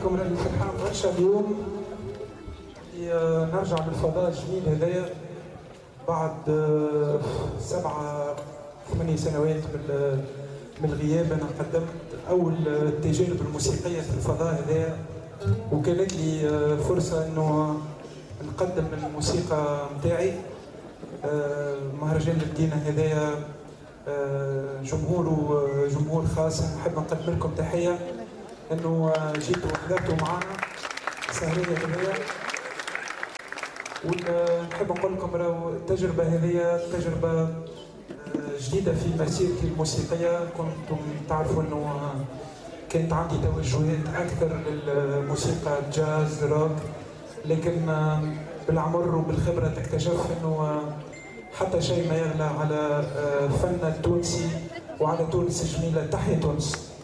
لكم راني فرحان برشا اليوم اللي نرجع للفضاء الجميل هذايا بعد 7-8 سنوات من الغياب. انا قدمت اول التجارب الموسيقيه في الفضاء هذايا، وكانت لي فرصه انه نقدم الموسيقى نتاعي. مهرجان المدينه هذايا جمهور خاص. نحب نقدم لكم تحيه انه جيتوا وحضرتوا معنا السهريه هذيا، ونحب نقول لكم راهو التجربه هذه تجربه جديده في مسيرتي الموسيقيه. كنتم تعرفوا انه كانت عندي توجهات اكثر للموسيقى الجاز روك، لكن بالعمر وبالخبره تكتشف انه حتى شيء ما يغلى على فن التونسي وعلى تونس الجميله. تحيا تونس.